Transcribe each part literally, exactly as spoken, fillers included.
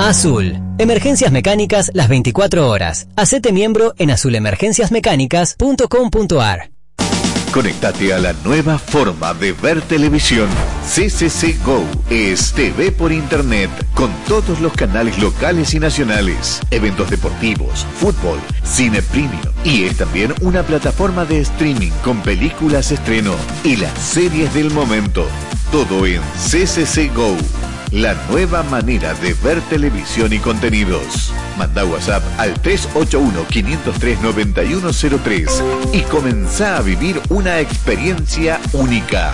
Azul. Emergencias mecánicas las veinticuatro horas. Hacete miembro en azul emergencias mecánicas punto com punto a r. Conectate a la nueva forma de ver televisión. C C C Go es T V por internet con todos los canales locales y nacionales, eventos deportivos, fútbol, cine premium y es también una plataforma de streaming con películas estreno y las series del momento. Todo en C C C Go. La nueva manera de ver televisión y contenidos. Manda WhatsApp al tres ocho uno, cinco cero tres, nueve uno cero tres y comenzá a vivir una experiencia única.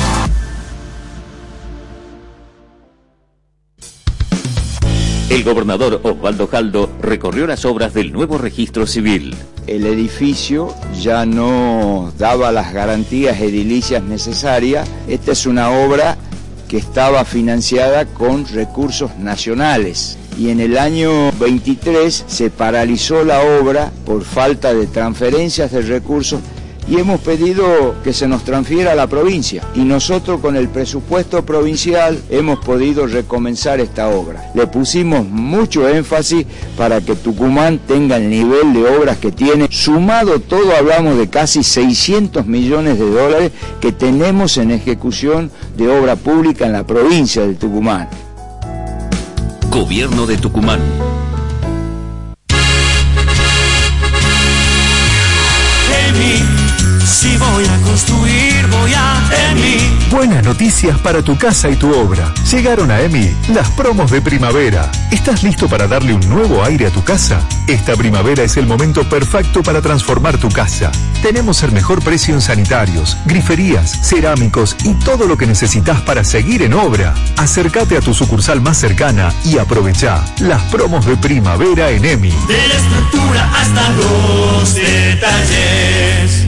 El gobernador Osvaldo Jaldo recorrió las obras del nuevo registro civil. El edificio ya no daba las garantías edilicias necesarias. Esta es una obra que estaba financiada con recursos nacionales y en el año veintitrés se paralizó la obra por falta de transferencias de recursos y hemos pedido que se nos transfiera a la provincia y nosotros con el presupuesto provincial hemos podido recomenzar esta obra. Le pusimos mucho énfasis para que Tucumán tenga el nivel de obras que tiene. Sumado todo hablamos de casi seiscientos millones de dólares que tenemos en ejecución de obra pública en la provincia de Tucumán. Gobierno de Tucumán. Si voy a construir, voy a EMI. Buenas noticias para tu casa y tu obra. Llegaron a EMI las promos de primavera. ¿Estás listo para darle un nuevo aire a tu casa? Esta primavera es el momento perfecto para transformar tu casa. Tenemos el mejor precio en sanitarios, griferías, cerámicos y todo lo que necesitas para seguir en obra. Acércate a tu sucursal más cercana y aprovechá las promos de primavera en EMI. De la estructura hasta los detalles.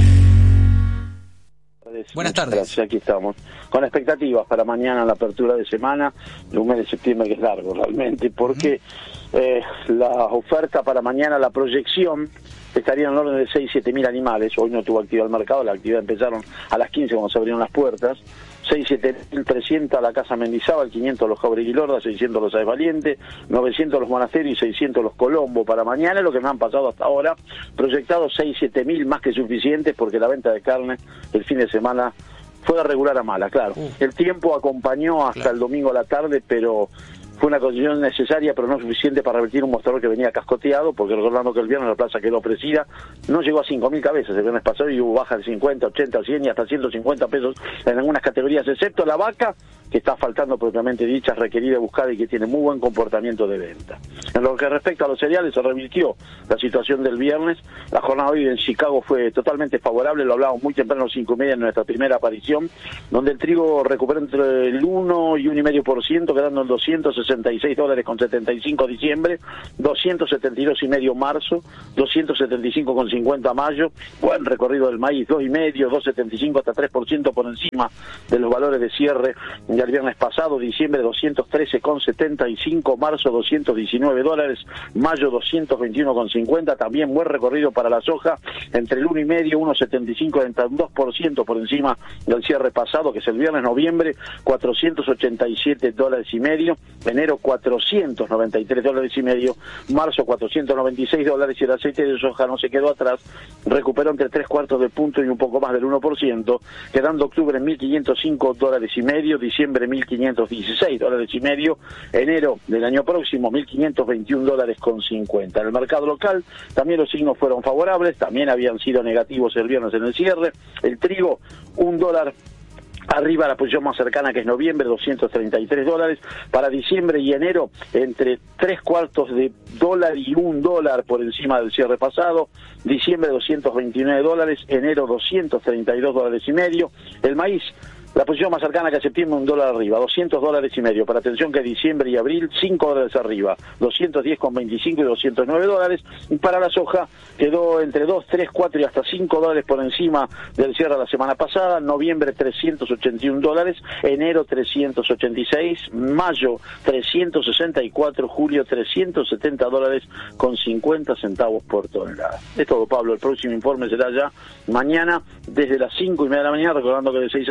Buenas tardes. Gracias, aquí estamos. Con expectativas para mañana, la apertura de semana, el un mes de septiembre que es largo realmente, porque uh-huh. eh, la oferta para mañana, la proyección, estaría en el orden de seis a siete mil animales. Hoy no tuvo actividad el mercado, la actividad empezaron a las quince cuando se abrieron las puertas. seis a siete mil trescientos la Casa Mendizábal, quinientos los Jauregui Lorda, seiscientos los Aves Valiente, novecientos los Monasterios y seiscientos los Colombo. Para mañana, lo que me han pasado hasta ahora, proyectados seis a siete mil más que suficientes porque la venta de carne el fin de semana fue de regular a mala, claro. Uh. El tiempo acompañó hasta claro. el domingo a la tarde, pero fue una condición necesaria, pero no suficiente para revertir un mostrador que venía cascoteado, porque recordando que el viernes la plaza quedó ofrecida, no llegó a cinco mil cabezas el viernes pasado y hubo bajas de cincuenta, ochenta, cien y hasta ciento cincuenta pesos en algunas categorías, excepto la vaca, que está faltando propiamente dicha, requerida, buscada y que tiene muy buen comportamiento de venta. En lo que respecta a los cereales, se revirtió la situación del viernes. La jornada hoy en Chicago fue totalmente favorable, lo hablábamos muy temprano, cinco y media en nuestra primera aparición, donde el trigo recuperó entre el uno y uno coma cinco por ciento, quedando en doscientos sesenta y seis dólares con setenta y cinco diciembre, doscientos setenta y dos y medio marzo, doscientos setenta y cinco con cincuenta mayo. Buen recorrido del maíz, dos y medio, dos setenta y cinco hasta tres por ciento por encima de los valores de cierre del viernes pasado. Diciembre doscientos trece con setenta y cinco, marzo doscientos diecinueve dólares, mayo doscientos veintiuno con cincuenta. También buen recorrido para la soja, entre el uno y medio, uno setenta y cinco, dos por ciento por encima del cierre pasado, que es el viernes. Noviembre cuatrocientos ochenta y siete dólares y medio, enero cuatrocientos noventa y tres dólares y medio, marzo cuatrocientos noventa y seis dólares, y el aceite de soja no se quedó atrás, recuperó entre tres cuartos de punto y un poco más del uno por ciento, quedando octubre en mil quinientos cinco dólares y medio, diciembre mil quinientos dieciséis dólares y medio, enero del año próximo mil quinientos veintiún dólares con cincuenta. En el mercado local también los signos fueron favorables, también habían sido negativos el viernes en el cierre. El trigo, un dólar arriba, la posición más cercana, que es noviembre, doscientos treinta y tres dólares. Para diciembre y enero, entre tres cuartos de dólar y un dólar por encima del cierre pasado. Diciembre doscientos veintinueve dólares, enero doscientos treinta y dos dólares y medio. El maíz, la posición más cercana, que a septiembre, un dólar arriba, doscientos dólares y medio. Para atención que diciembre y abril, cinco dólares arriba, doscientos diez con veinticinco y doscientos nueve dólares. Y para la soja quedó entre dos, tres, cuatro y hasta cinco dólares por encima del cierre de la semana pasada. Noviembre trescientos ochenta y un dólares, enero trescientos ochenta y seis, mayo trescientos sesenta y cuatro, julio trescientos setenta dólares con cincuenta centavos por tonelada. Es todo, Pablo. El próximo informe será ya mañana desde las cinco y media de la mañana, recordando que de seis a siete hay una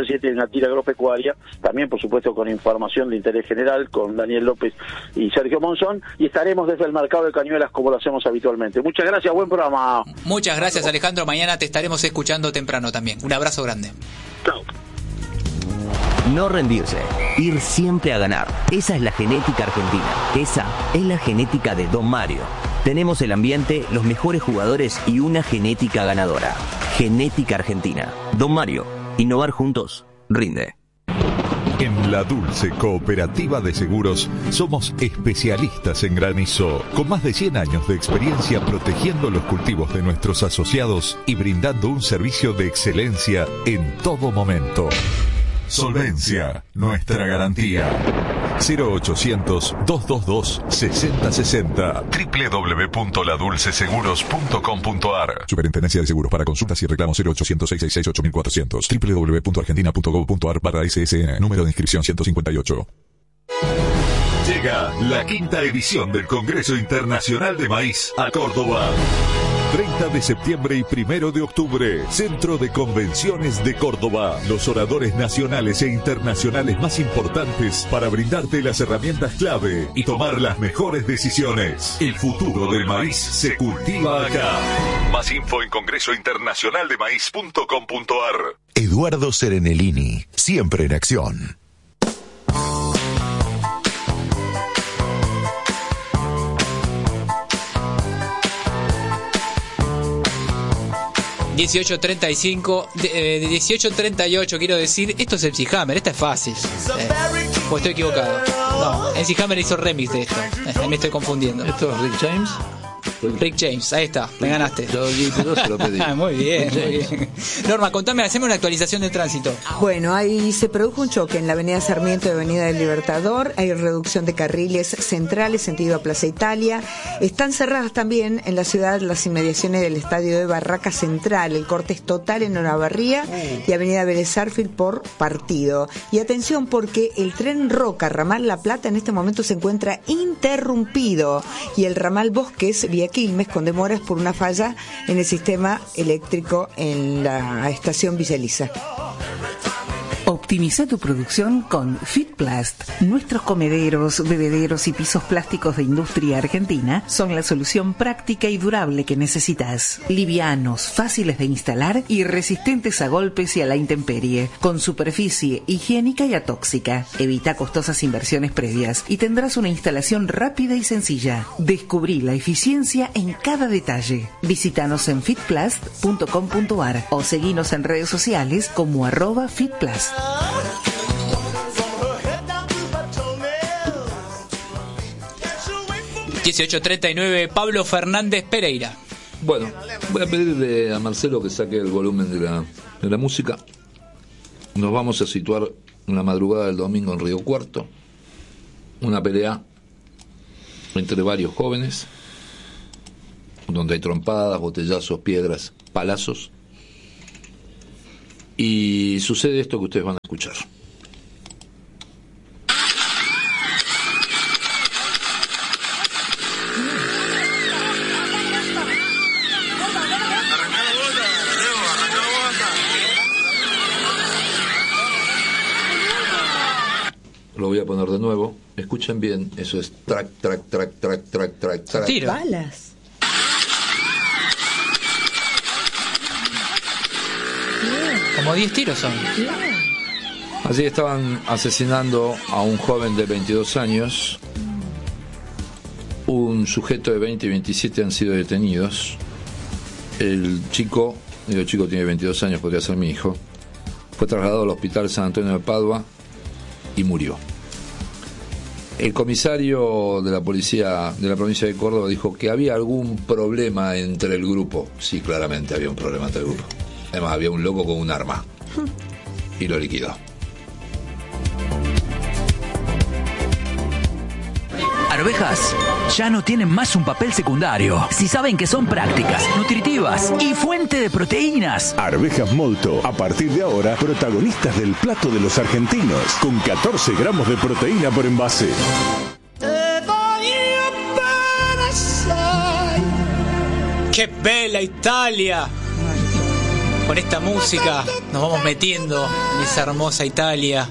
Mercantil Agropecuaria, también por supuesto con información de interés general, con Daniel López y Sergio Monzón, y estaremos desde el mercado de Cañuelas como lo hacemos habitualmente. Muchas gracias, buen programa. Muchas gracias, Alejandro, mañana te estaremos escuchando temprano también. Un abrazo grande. Chao. No rendirse, ir siempre a ganar. Esa es la genética argentina. Esa es la genética de Don Mario. Tenemos el ambiente, los mejores jugadores y una genética ganadora. Genética argentina. Don Mario, innovar juntos, rinde. En La Dulce Cooperativa de Seguros somos especialistas en granizo, con más de cien años de experiencia protegiendo los cultivos de nuestros asociados y brindando un servicio de excelencia en todo momento. Solvencia, nuestra garantía. cero ochocientos, doscientos veintidós, sesenta sesenta. doble u doble u doble u punto la dulce seguros punto com punto a r. Superintendencia de Seguros. Para consultas y reclamos cero ochocientos, seiscientos sesenta y seis, ocho mil cuatrocientos. doble u doble u doble u punto argentina punto gov punto a r barra S S N. Número de inscripción ciento cincuenta y ocho. Llega la quinta edición del Congreso Internacional de Maíz a Córdoba. treinta de septiembre y primero de octubre, Centro de Convenciones de Córdoba. Los oradores nacionales e internacionales más importantes para brindarte las herramientas clave y tomar las mejores decisiones. El futuro del maíz se cultiva acá. Más info en congreso internacional de maíz punto com punto a r. Eduardo Serenellini, siempre en acción. dieciocho treinta y cinco, de, eh, dieciocho treinta y ocho, quiero decir, esto es M C Hammer, esta es fácil. Eh, o estoy equivocado. No, M C Hammer hizo remix de esto. Eh, me estoy confundiendo. ¿Esto es Rick James? Rick James, ahí está, me ganaste. Yo se lo pedí. Muy bien, muy bien. Norma, contame, haceme una actualización del tránsito. Bueno, ahí se produjo un choque en la avenida Sarmiento y avenida del Libertador. Hay reducción de carriles centrales, sentido a Plaza Italia. Están cerradas también en la ciudad las inmediaciones del estadio de Barraca Central. El corte es total en Olavarría y avenida Vélez Sarsfield por partido. Y atención, porque el tren Roca, ramal La Plata, en este momento se encuentra interrumpido. Y el ramal Bosques, vía Quilmes, con demoras por una falla en el sistema eléctrico en la estación Villa Elisa. Optimiza tu producción con Fitplast. Nuestros comederos, bebederos y pisos plásticos de industria argentina son la solución práctica y durable que necesitas. Livianos, fáciles de instalar y resistentes a golpes y a la intemperie, con superficie higiénica y atóxica. Evita costosas inversiones previas y tendrás una instalación rápida y sencilla. Descubrí la eficiencia en cada detalle. Visítanos en fitplast punto com punto a r o seguinos en redes sociales como arroba fitplast. dieciocho treinta y nueve, Pablo Fernández Pereira. Bueno, voy a pedirle a Marcelo que saque el volumen de la, de la música. Nos vamos a situar en la madrugada del domingo en Río Cuarto. Una pelea entre varios jóvenes, donde hay trompadas, botellazos, piedras, palazos. Y sucede esto que ustedes van a escuchar. Lo voy a poner de nuevo. Escuchen bien, eso es track, track, track, track, track, track, track. Tiro. Balas. Como diez tiros son. Así estaban asesinando a un joven de veintidós años. Un sujeto de veinte y veintisiete han sido detenidos. El chico, digo chico tiene veintidós años, podría ser mi hijo, fue trasladado al hospital San Antonio de Padua y murió. El comisario de la policía de la provincia de Córdoba dijo que había algún problema entre el grupo. Sí, claramente había un problema entre el grupo. Además había un loco con un arma y lo liquidó. Arvejas ya no tienen más un papel secundario. Si saben que son prácticas, nutritivas y fuente de proteínas. Arvejas Molto, a partir de ahora, protagonistas del plato de los argentinos, con catorce gramos de proteína por envase. ¡Qué bella Italia! con esta música nos vamos metiendo en esa hermosa Italia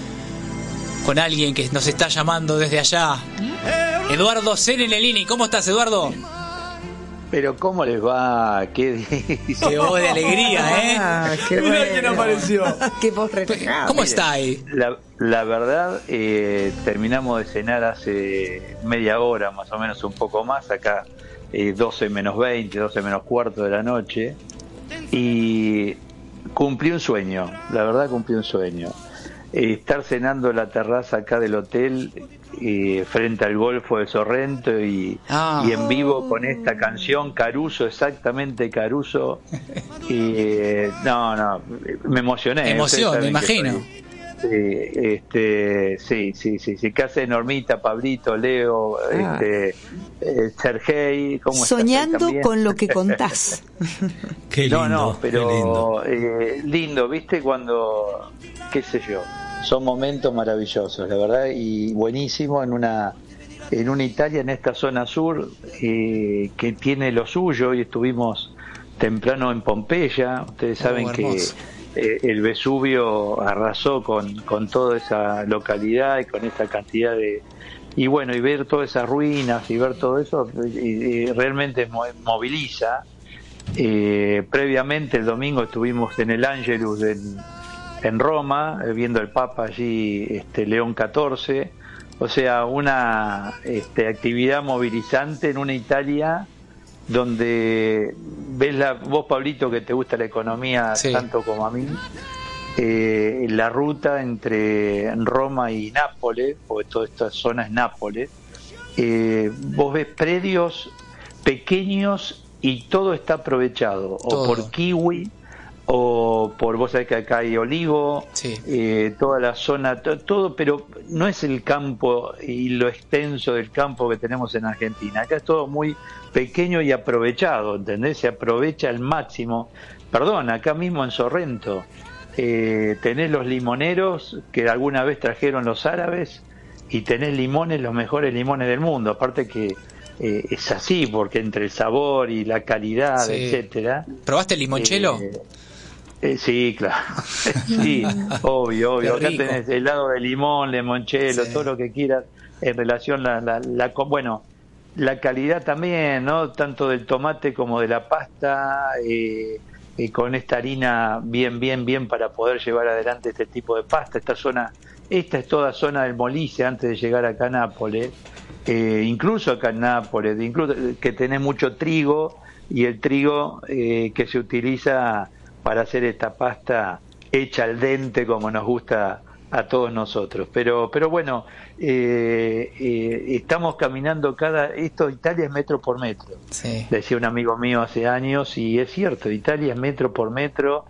con alguien que nos está llamando desde allá. Eduardo Senelini, ¿cómo estás, Eduardo? Pero ¿cómo les va? ¿Qué dice? Qué voz de alegría, ¿eh? Ah, qué Mirá bueno. quién apareció. Qué voz relajada. ¿Cómo está ahí? La, la verdad, eh, terminamos de cenar hace media hora, más o menos, un poco más, acá eh, doce menos veinte, doce menos cuarto de la noche, y cumplí un sueño, la verdad cumplí un sueño. Eh, estar cenando en la terraza acá del hotel, eh, frente al Golfo de Sorrento y, Ah. y en vivo con esta canción, Caruso, exactamente Caruso. Y, eh, no, no, me emocioné. Emoción, Ustedes me saben que imagino. soy- Sí, este, sí, sí, sí, sí, que hace Normita, Pablito, Leo, Ah. este, eh, Sergey, ¿cómo estás ahí Soñando también? con lo que contás. Qué lindo, no, no, pero qué lindo. eh, lindo, ¿viste? Cuando, qué sé yo, son momentos maravillosos, la verdad, y buenísimo en una en una Italia, en esta zona sur, eh, que tiene lo suyo, y estuvimos temprano en Pompeya. Ustedes saben Oh, que hermoso. eh, el Vesubio arrasó con, con toda esa localidad y con esa cantidad de... Y bueno, y ver todas esas ruinas y ver todo eso, y, y realmente mo- moviliza. Eh, previamente, el domingo, estuvimos en el Angelus en, en Roma, eh, viendo al Papa allí, este, León catorce. O sea, una este, actividad movilizante en una Italia donde ves la, vos, Pablito, que te gusta la economía Sí. tanto como a mí, eh, la ruta entre Roma y Nápoles, porque toda esta zona es Nápoles, eh, vos ves predios pequeños y todo está aprovechado, Todo. o por kiwi, o por, vos sabés que acá hay olivo, Sí. eh, toda la zona, to- todo, pero no es el campo y lo extenso del campo que tenemos en Argentina. Acá es todo muy pequeño y aprovechado, ¿entendés? Se aprovecha al máximo. Perdón, acá mismo en Sorrento eh, tenés los limoneros que alguna vez trajeron los árabes, y tenés limones, los mejores limones del mundo. Aparte que eh, es así, porque entre el sabor y la calidad, Sí. etcétera. ¿Probaste el limonchelo? Eh, eh, sí, claro. Sí, obvio, obvio. Qué Acá rico. tenés helado de limón, limonchelo, Sí. todo lo que quieras en relación a la, la, la co- bueno, la calidad también, ¿no? Tanto del tomate como de la pasta, eh, eh, con esta harina bien, bien, bien para poder llevar adelante este tipo de pasta. Esta zona, esta es toda zona del Molise antes de llegar acá a Nápoles. Eh, incluso acá en Nápoles, incluso que tenés mucho trigo, y el trigo eh, que se utiliza para hacer esta pasta hecha al dente, como nos gusta a todos nosotros. Pero pero bueno, eh, eh, estamos caminando cada... Esto, Italia es metro por metro. Sí. Decía un amigo mío hace años, y es cierto, Italia es metro por metro.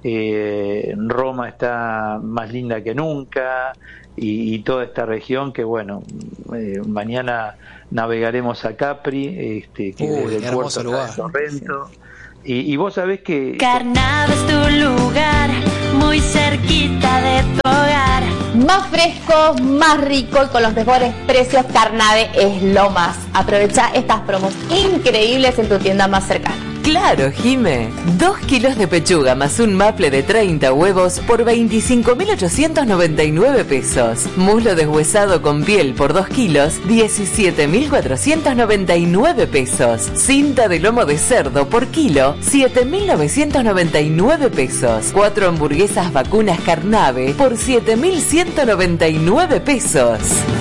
eh, Roma está más linda que nunca, y, y toda esta región que, bueno, eh, mañana navegaremos a Capri, este, que Uy, desde el hermoso puerto acá lugar. de Sorrento. Y, y vos sabés que... Carnave es tu lugar, muy cerquita de tu hogar. Más fresco, más rico y con los mejores precios, Carnave es lo más. Aprovecha estas promos increíbles en tu tienda más cercana. Claro, Jime. Dos kilos de pechuga más un maple de treinta huevos por veinticinco mil ochocientos noventa y nueve pesos. Muslo deshuesado con piel por dos kilos, diecisiete mil cuatrocientos noventa y nueve pesos. Cinta de lomo de cerdo por kilo, siete mil novecientos noventa y nueve pesos. Cuatro hamburguesas vacunas Carnave por siete mil ciento noventa y nueve pesos.